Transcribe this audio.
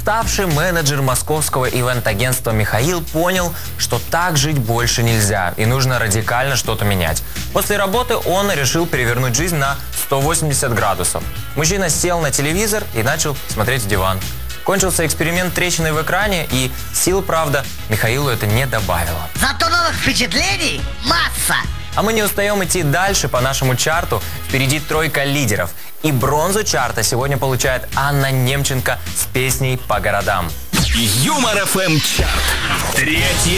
Уставший менеджер московского ивент-агентства Михаил понял, что так жить больше нельзя и нужно радикально что-то менять. После работы он решил перевернуть жизнь на 180 градусов. Мужчина сел на телевизор и начал смотреть в диван. Кончился эксперимент трещиной в экране, и сил, правда, Михаилу это не добавило. Зато новых впечатлений масса! А мы не устаем идти дальше по нашему чарту. Впереди тройка лидеров. И бронзу чарта сегодня получает Анна Немченко с песней «По городам». Юмор ФМ чарт. 3